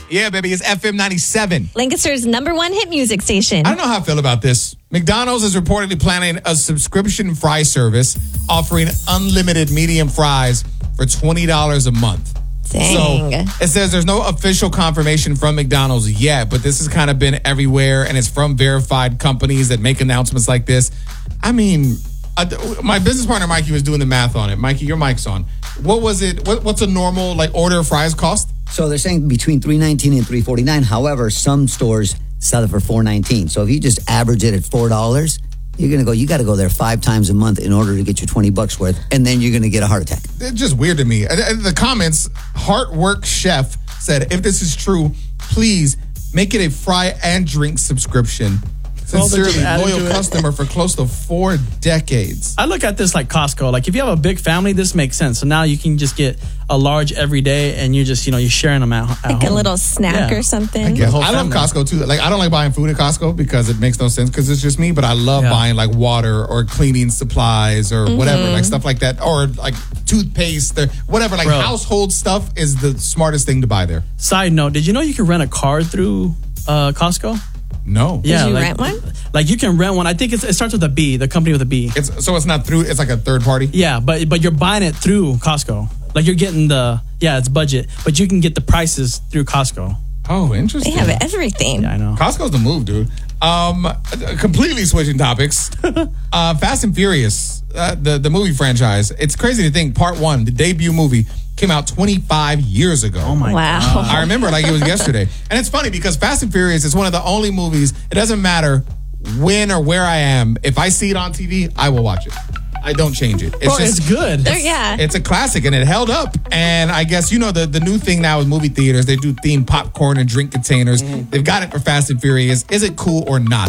Yeah, baby, it's FM 97. Lancaster's #1 hit music station. I don't know how I feel about this. McDonald's is reportedly planning a subscription fry service offering unlimited medium fries for $20 a month. Dang. So it says there's no official confirmation from McDonald's yet, but this has kind of been everywhere, and it's from verified companies that make announcements like this. I mean, my business partner Mikey was doing the math on it. Mikey, your mic's on. What was it? What's a normal order of fries cost? So they're saying between $3.19 and $3.49. However, some stores sell it for $4.19. So if you just average it at $4, you got to go there 5 times a month in order to get your $20 worth, and then you're going to get a heart attack. It's just weird to me. The comments, Heartwork Chef said, if this is true, please make it a fry and drink subscription. Sincerely, loyal customer for close to 4 decades. I look at this like Costco. Like if you have a big family, this makes sense. So now you can just get a large every day, and you're just you're sharing them at like home. A little snack or something. I love Costco too. Like I don't like buying food at Costco because it makes no sense because it's just me. But I love buying like water or cleaning supplies or whatever, like stuff like that, or like toothpaste or whatever. Like household stuff is the smartest thing to buy there. Side note: did you know you can rent a car through Costco? No. Did you rent one? Like you can rent one. I think it starts with a B, the company with a B. It's not through, it's like a third party? Yeah, but you're buying it through Costco. Like you're getting it's budget, but you can get the prices through Costco. Oh, interesting. They have everything. Yeah, I know. Costco's the move, dude. Completely switching topics. Fast and Furious, the movie franchise. It's crazy to think part 1, the debut movie, came out 25 years ago. Oh my God. I remember like it was yesterday. And it's funny because Fast and Furious is one of the only movies, it doesn't matter when or where I am. If I see it on TV, I will watch it. I don't change it. It's good. It's a classic and it held up. And I guess, the new thing now with movie theaters, they do themed popcorn and drink containers. They've got it for Fast and Furious. Is it cool or not?